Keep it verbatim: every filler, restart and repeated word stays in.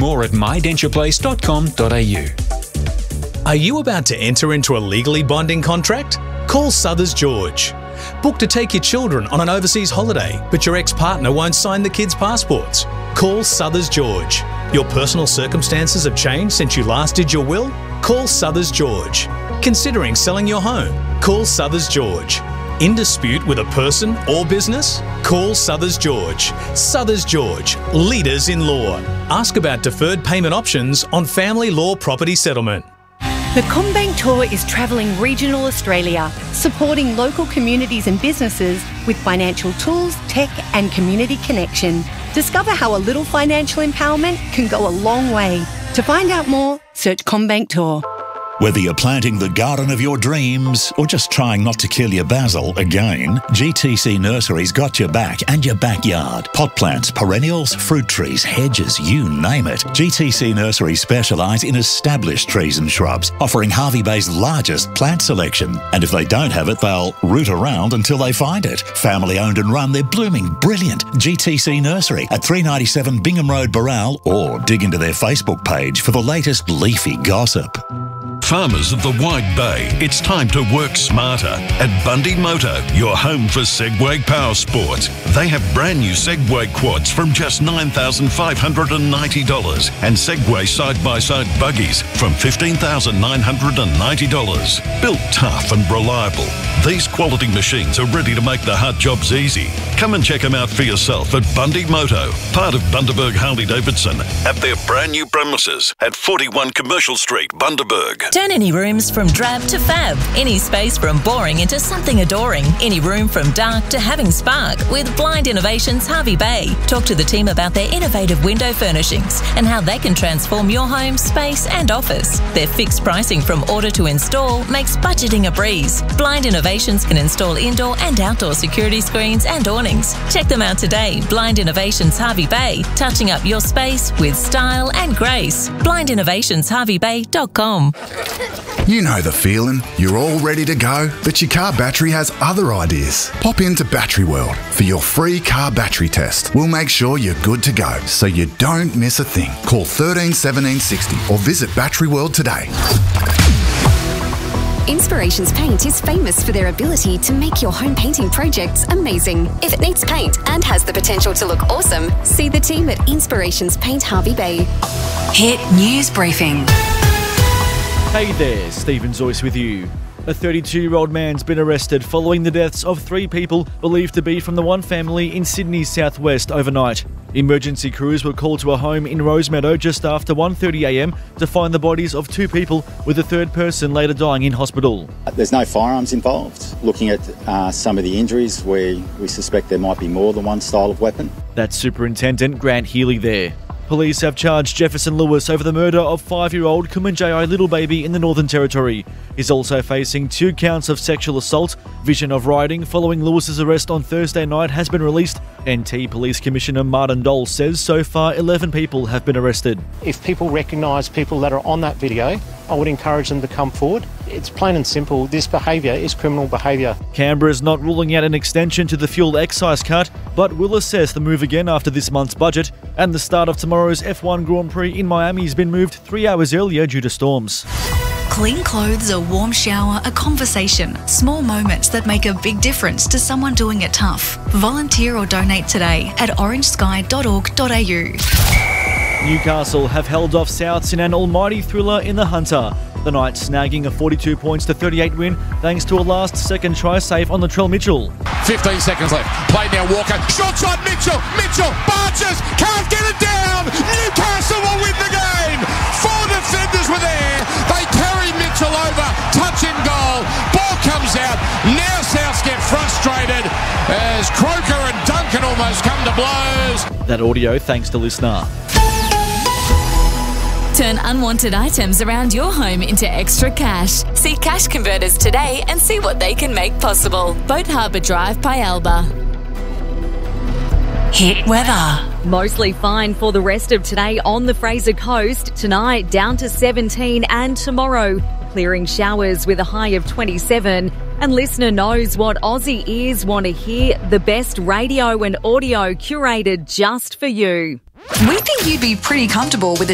more at my denture place dot com dot a u. Are you about to enter into a legally binding contract? Call Southers George. Book to take your children on an overseas holiday, but your ex-partner won't sign the kids' passports. Call Southers George. Your personal circumstances have changed since you last did your will? Call Southers George. Considering selling your home? Call Southers George. In dispute with a person or business? Call Southers George. Southers George, leaders in law. Ask about deferred payment options on family law property settlement. The CommBank Tour is travelling regional Australia, supporting local communities and businesses with financial tools, tech and community connection. Discover how a little financial empowerment can go a long way. To find out more, search CommBank Tour. Whether you're planting the garden of your dreams or just trying not to kill your basil again, G T C Nursery's got your back and your backyard. Pot plants, perennials, fruit trees, hedges, you name it. G T C Nursery specialise in established trees and shrubs, offering Hervey Bay's largest plant selection. And if they don't have it, they'll root around until they find it. Family owned and run, they're blooming brilliant. G T C Nursery at three ninety-seven Bingham Road, Baral, or dig into their Facebook page for the latest leafy gossip. Farmers of the Wide Bay, it's time to work smarter. At Bundy Motor, your home for Segway power sports. They have brand new Segway quads from just nine thousand five hundred ninety dollars and Segway side-by-side buggies from fifteen thousand nine hundred ninety dollars. Built tough and reliable, these quality machines are ready to make the hard jobs easy. Come and check them out for yourself at Bundy Moto, part of Bundaberg Harley-Davidson, at their brand new premises at forty-one Commercial Street, Bundaberg. Turn any rooms from drab to fab. Any space from boring into something adoring. Any room from dark to having spark with Blind Innovations Hervey Bay. Talk to the team about their innovative window furnishings and how they can transform your home, space and office. Their fixed pricing from order to install makes budgeting a breeze. Blind Innovations can install indoor and outdoor security screens and awnings. Check them out today. Blind Innovations Hervey Bay, touching up your space with style and grace. blind innovations hervey bay dot com. You know the feeling. You're all ready to go, but your car battery has other ideas. Pop into Battery World for your free car battery test. We'll make sure you're good to go, so you don't miss a thing. Call one three one seven six zero or visit Battery World today. Inspirations Paint is famous for their ability to make your home painting projects amazing. If it needs paint and has the potential to look awesome, see the team at Inspirations Paint Hervey Bay. Hit News Briefing. Hey there, Stephen Zoyce with you. A thirty-two-year-old man's been arrested following the deaths of three people believed to be from the one family in Sydney's southwest overnight. Emergency crews were called to a home in Rosemeadow just after one thirty a m to find the bodies of two people, with a third person later dying in hospital. There's no firearms involved. Looking at uh, some of the injuries, we, we suspect there might be more than one style of weapon. That's Superintendent Grant Healy there. Police have charged Jefferson Lewis over the murder of five-year-old Kumanjayi Little Baby in the Northern Territory. He's also facing two counts of sexual assault. Vision of rioting following Lewis's arrest on Thursday night has been released. N T Police Commissioner Martin Dole says so far eleven people have been arrested. If people recognise people that are on that video, I would encourage them to come forward. It's plain and simple. This behaviour is criminal behaviour. Canberra is not ruling out an extension to the fuel excise cut, but will assess the move again after this month's budget. And the start of tomorrow's F one Grand Prix in Miami has been moved three hours earlier due to storms. Clean clothes, a warm shower, a conversation. Small moments that make a big difference to someone doing it tough. Volunteer or donate today at orange sky dot org dot a u. Newcastle have held off Souths in an almighty thriller in the Hunter. The Knights snagging a forty-two points to thirty-eight win thanks to a last-second try save on Latrell Mitchell. fifteen seconds left. Played now Walker. Short shot Mitchell. Mitchell. Barges. Can't get it down. Newcastle will win the game. Four defenders were there. They carry Mitchell over. Touch in goal. Ball comes out. Now Souths get frustrated as Croker and Duncan almost come to blows. That audio thanks to Listener. Turn unwanted items around your home into extra cash. See Cash Converters today and see what they can make possible. Boat Harbour Drive, Pyalba. Hit weather. Mostly fine for the rest of today on the Fraser Coast. Tonight down to seventeen and tomorrow clearing showers with a high of twenty-seven. And Listener knows what Aussie ears want to hear. The best radio and audio curated just for you. We think you'd be pretty comfortable with